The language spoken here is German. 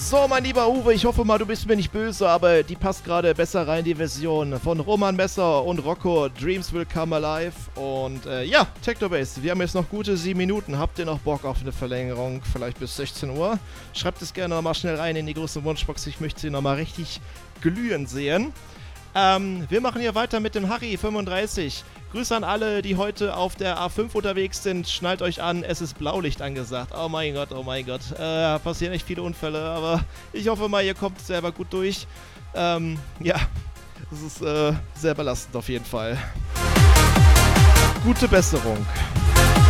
So, mein lieber Uwe, ich hoffe mal, du bist mir nicht böse, aber die passt gerade besser rein, die Version von Roman Messer und Rocco, Dreams Will Come Alive. Und ja, Technobase, wir haben jetzt noch gute 7 Minuten. Habt ihr noch Bock auf eine Verlängerung, vielleicht bis 16 Uhr? Schreibt es gerne nochmal schnell rein in die große Wunschbox, ich möchte sie nochmal richtig glühen sehen. Wir machen hier weiter mit dem Harry 35. Grüße an alle, die heute auf der A5 unterwegs sind. Schnallt euch an, es ist Blaulicht angesagt. Oh mein Gott, oh mein Gott. Passieren echt viele Unfälle, aber ich hoffe mal, ihr kommt selber gut durch. Ja, es ist sehr belastend auf jeden Fall. Gute Besserung.